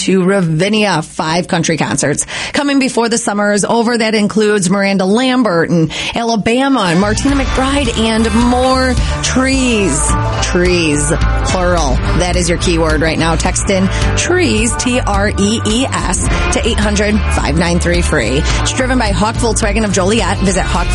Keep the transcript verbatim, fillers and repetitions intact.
to Ravinia. Five country concerts coming before the summer is over. That includes Miranda Lambert and Alabama and Martina McBride and more. Trees. Trees. Plural. That is your keyword right now. Text in trees, T R E E S, to eight hundred, five nine three, free. It's driven by Hawk Volkswagen of Joliet. Visit Hawk